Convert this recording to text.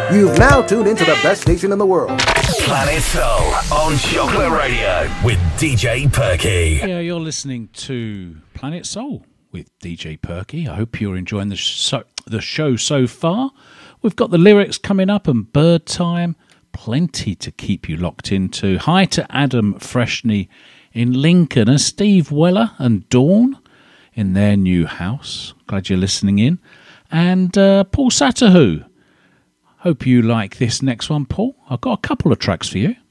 You've now tuned into the best station in the world. Planet Soul on Chocolate Radio with DJ Perky. Yeah, you're listening to Planet Soul with DJ Perky. I hope you're enjoying the show so far. We've got the lyrics coming up and bird time. Plenty to keep you locked into. Hi to Adam Freshney in Lincoln and Steve Weller and Dawn in their new house. Glad you're listening in. And Paul Satahu. Hope you like this next one, Paul. I've got a couple of tracks for you.